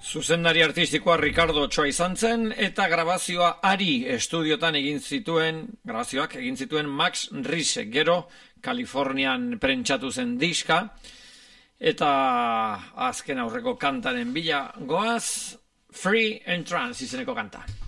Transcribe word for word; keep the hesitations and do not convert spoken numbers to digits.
Zuzendari artistikoa Ricardo Ochoa izan zen, eta grabazioa Ari estudiotan egin zituen, grabazioak egin zituen Max Riese, gero Kalifornian prentsatu zen diska, eta azken aurreko kantaren bila goaz, Free Entrance izeneko kanta.